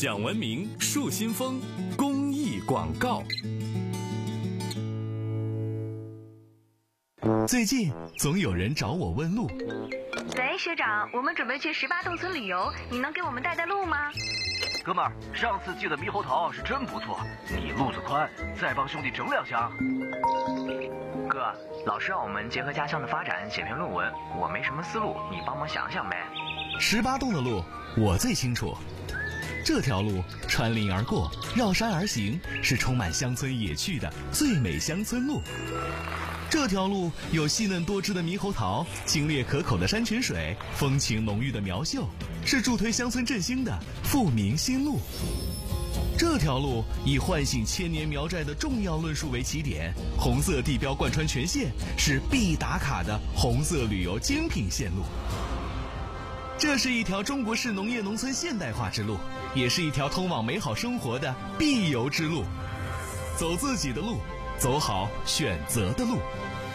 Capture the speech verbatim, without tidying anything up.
享文明树新风公益广告。 最近总有人找我问路。 喂，学长，我们准备去十八洞村旅游，你能给我们带带路吗？ 哥们儿，上次寄的猕猴桃是真不错，你路子宽，再帮兄弟整两箱。 哥，老师让我们结合家乡的发展写篇论文，我没什么思路，你帮忙想想呗。 十八洞的路我最清楚，这条路穿林而过，绕山而行，是充满乡村野趣的最美乡村路。这条路有细嫩多汁的猕猴桃，清冽可口的山泉水，风情浓郁的苗秀，是助推乡村振兴的富民新路。这条路以唤醒千年苗寨的重要论述为起点，红色地标贯穿全线，是必打卡的红色旅游精品线路。这是一条中国式农业农村现代化之路，也是一条通往美好生活的必游之路。走自己的路，走好选择的路。